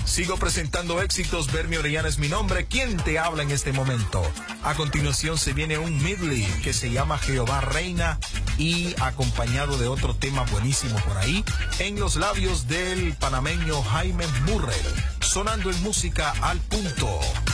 Sigo presentando éxitos. Bermy Orellana es mi nombre. ¿Quién te habla en este momento? A continuación se viene un medley que se llama Jehová Reina y acompañado de otro tema buenísimo por ahí en los labios del panameño Jaime Murrell. Sonando en música al punto.